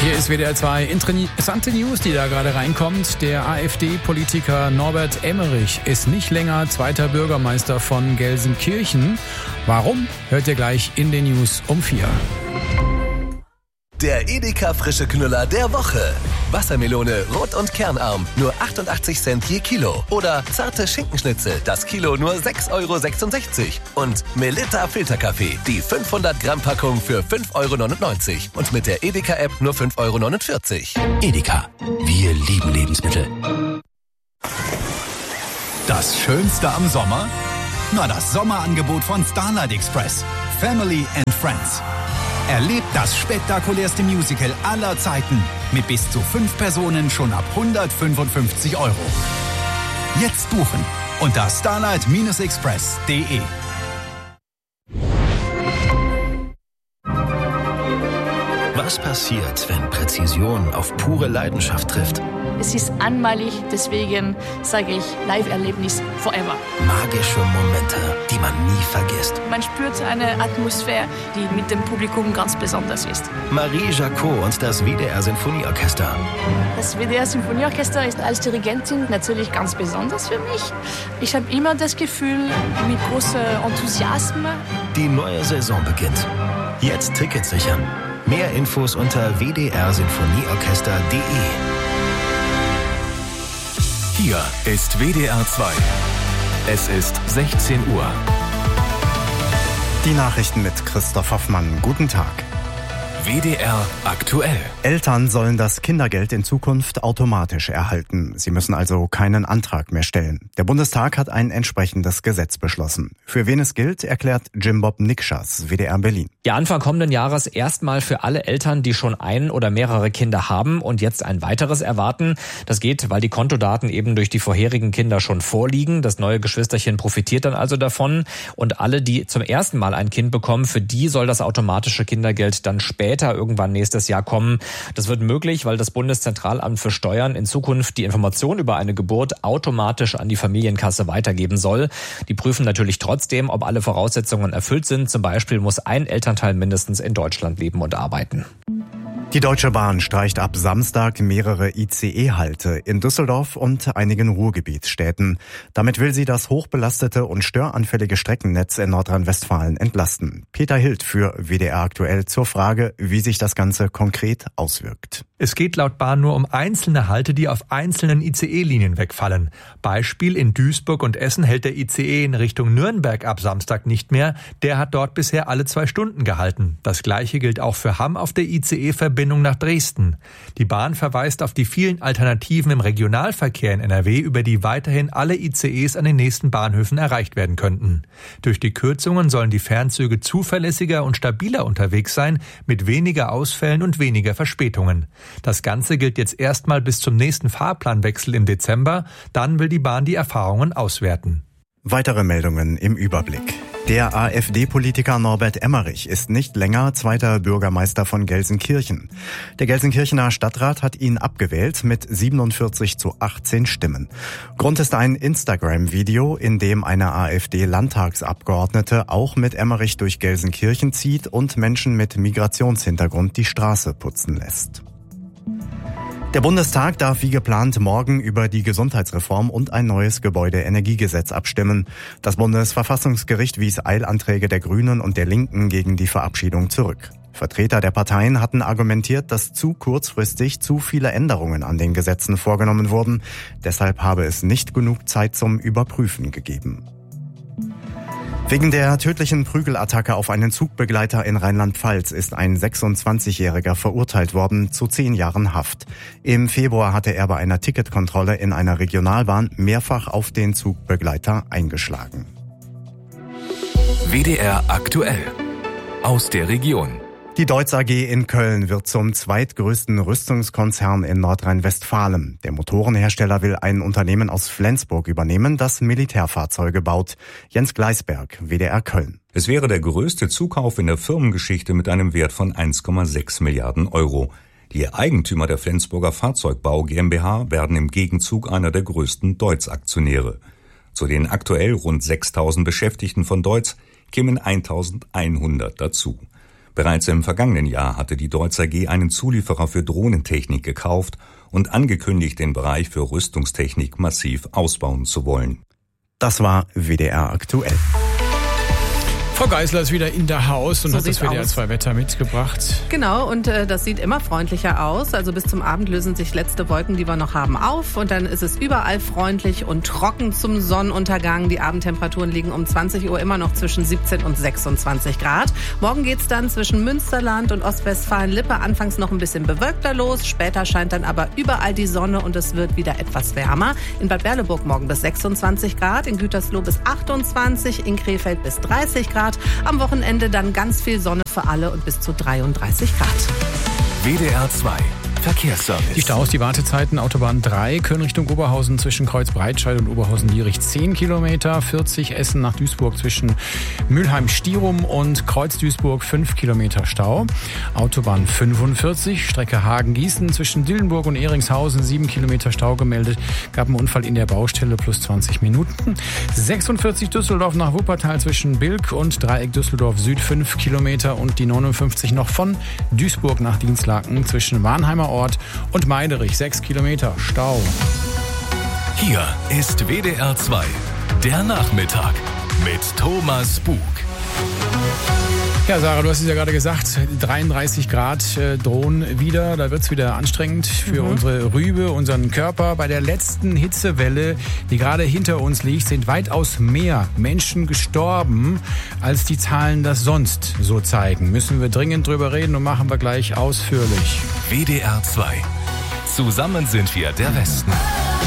Hier ist WDR 2 interessante News, die da gerade reinkommt. Der AfD-Politiker Norbert Emmerich ist nicht länger zweiter Bürgermeister von Gelsenkirchen. Warum? Hört ihr gleich in den News um 4. Der Edeka frische Knüller der Woche. Wassermelone rot und kernarm, nur 88 Cent je Kilo. Oder zarte Schinkenschnitzel, das Kilo nur 6,66 Euro. Und Melitta Filterkaffee, die 500 Gramm Packung für 5,99 Euro. Und mit der Edeka-App nur 5,49 Euro. Edeka, wir lieben Lebensmittel. Das Schönste am Sommer? Na, das Sommerangebot von Starlight Express. Family and Friends. Erlebt das spektakulärste Musical aller Zeiten mit bis zu 5 Personen schon ab 155 Euro. Jetzt buchen unter starlight-express.de. Was passiert, wenn Präzision auf pure Leidenschaft trifft? Es ist einmalig, deswegen sage ich Live-Erlebnis forever. Magische Momente, die man nie vergisst. Man spürt eine Atmosphäre, die mit dem Publikum ganz besonders ist. Marie Jacot und das WDR Sinfonieorchester. Das WDR Sinfonieorchester ist als Dirigentin natürlich ganz besonders für mich. Ich habe immer das Gefühl, mit großem Enthusiasmus. Die neue Saison beginnt. Jetzt Tickets sichern. Mehr Infos unter wdrsinfonieorchester.de. Hier ist WDR 2. Es ist 16 Uhr. Die Nachrichten mit Christoph Hoffmann. Guten Tag. WDR aktuell. Eltern sollen das Kindergeld in Zukunft automatisch erhalten. Sie müssen also keinen Antrag mehr stellen. Der Bundestag hat ein entsprechendes Gesetz beschlossen. Für wen es gilt, erklärt Jim-Bob Nikschas, WDR Berlin. Ja, Anfang kommenden Jahres erstmal für alle Eltern, die schon ein oder mehrere Kinder haben und jetzt ein weiteres erwarten. Das geht, weil die Kontodaten eben durch die vorherigen Kinder schon vorliegen. Das neue Geschwisterchen profitiert dann also davon. Und alle, die zum ersten Mal ein Kind bekommen, für die soll das automatische Kindergeld dann später irgendwann nächstes Jahr kommen. Das wird möglich, weil das Bundeszentralamt für Steuern in Zukunft die Information über eine Geburt automatisch an die Familienkasse weitergeben soll. Die prüfen natürlich trotzdem, ob alle Voraussetzungen erfüllt sind. Zum Beispiel muss ein Elternteil mindestens in Deutschland leben und arbeiten. Die Deutsche Bahn streicht ab Samstag mehrere ICE-Halte in Düsseldorf und einigen Ruhrgebietsstädten. Damit will sie das hochbelastete und störanfällige Streckennetz in Nordrhein-Westfalen entlasten. Peter Hild für WDR aktuell zur Frage, wie sich das Ganze konkret auswirkt. Es geht laut Bahn nur um einzelne Halte, die auf einzelnen ICE-Linien wegfallen. Beispiel: in Duisburg und Essen hält der ICE in Richtung Nürnberg ab Samstag nicht mehr. Der hat dort bisher alle 2 Stunden gehalten. Das Gleiche gilt auch für Hamm auf der ICE-Verbindung nach Dresden. Die Bahn verweist auf die vielen Alternativen im Regionalverkehr in NRW, über die weiterhin alle ICEs an den nächsten Bahnhöfen erreicht werden könnten. Durch die Kürzungen sollen die Fernzüge zuverlässiger und stabiler unterwegs sein, mit weniger Ausfällen und weniger Verspätungen. Das Ganze gilt jetzt erstmal bis zum nächsten Fahrplanwechsel im Dezember. Dann will die Bahn die Erfahrungen auswerten. Weitere Meldungen im Überblick. Der AfD-Politiker Norbert Emmerich ist nicht länger zweiter Bürgermeister von Gelsenkirchen. Der Gelsenkirchener Stadtrat hat ihn abgewählt mit 47:18 Stimmen. Grund ist ein Instagram-Video, in dem eine AfD-Landtagsabgeordnete auch mit Emmerich durch Gelsenkirchen zieht und Menschen mit Migrationshintergrund die Straße putzen lässt. Der Bundestag darf wie geplant morgen über die Gesundheitsreform und ein neues Gebäudeenergiegesetz abstimmen. Das Bundesverfassungsgericht wies Eilanträge der Grünen und der Linken gegen die Verabschiedung zurück. Vertreter der Parteien hatten argumentiert, dass zu kurzfristig zu viele Änderungen an den Gesetzen vorgenommen wurden. Deshalb habe es nicht genug Zeit zum Überprüfen gegeben. Wegen der tödlichen Prügelattacke auf einen Zugbegleiter in Rheinland-Pfalz ist ein 26-Jähriger verurteilt worden zu 10 Jahren Haft. Im Februar hatte er bei einer Ticketkontrolle in einer Regionalbahn mehrfach auf den Zugbegleiter eingeschlagen. WDR aktuell. Aus der Region. Die Deutz AG in Köln wird zum zweitgrößten Rüstungskonzern in Nordrhein-Westfalen. Der Motorenhersteller will ein Unternehmen aus Flensburg übernehmen, das Militärfahrzeuge baut. Jens Gleisberg, WDR Köln. Es wäre der größte Zukauf in der Firmengeschichte mit einem Wert von 1,6 Milliarden Euro. Die Eigentümer der Flensburger Fahrzeugbau GmbH werden im Gegenzug einer der größten Deutz-Aktionäre. Zu den aktuell rund 6.000 Beschäftigten von Deutz kämen 1.100 dazu. Bereits im vergangenen Jahr hatte die Deutz AG einen Zulieferer für Drohnentechnik gekauft und angekündigt, den Bereich für Rüstungstechnik massiv ausbauen zu wollen. Das war WDR aktuell. Frau Geisler ist wieder in der Haus und So hat das sieht's WDR 2 Wetter mitgebracht. Genau, und das sieht immer freundlicher aus. Also bis zum Abend lösen sich letzte Wolken, die wir noch haben, auf. Und dann ist es überall freundlich und trocken zum Sonnenuntergang. Die Abendtemperaturen liegen um 20 Uhr immer noch zwischen 17 und 26 Grad. Morgen geht's dann zwischen Münsterland und Ostwestfalen-Lippe anfangs noch ein bisschen bewölkter los. Später scheint dann aber überall die Sonne und es wird wieder etwas wärmer. In Bad Berleburg morgen bis 26 Grad, in Gütersloh bis 28, in Krefeld bis 30 Grad. Am Wochenende dann ganz viel Sonne für alle und bis zu 33 Grad. WDR 2 Verkehrsservice. Die Staus, die Wartezeiten, Autobahn 3, Köln Richtung Oberhausen zwischen Kreuz-Breitscheid und Oberhausen-Lierich 10 Kilometer, 40 Essen nach Duisburg zwischen Mülheim-Stierum und Kreuz-Duisburg 5 Kilometer Stau. Autobahn 45, Strecke Hagen-Gießen zwischen Dillenburg und Ehringshausen 7 Kilometer Stau gemeldet. Gab einen Unfall in der Baustelle plus 20 Minuten. 46 Düsseldorf nach Wuppertal zwischen Bilk und Dreieck Düsseldorf Süd 5 Kilometer und die 59 noch von Duisburg nach Dienstlaken zwischen Warnheimer Ort und Meiderich 6 Kilometer Stau. Hier ist WDR 2, der Nachmittag mit Thomas Bug. Ja, Sarah, du hast es ja gerade gesagt, 33 Grad drohen wieder. Da wird's wieder anstrengend für unsere Rübe, unseren Körper. Bei der letzten Hitzewelle, die gerade hinter uns liegt, sind weitaus mehr Menschen gestorben, als die Zahlen das sonst so zeigen. Müssen wir dringend drüber reden und machen wir gleich ausführlich. WDR 2. Zusammen sind wir der Westen.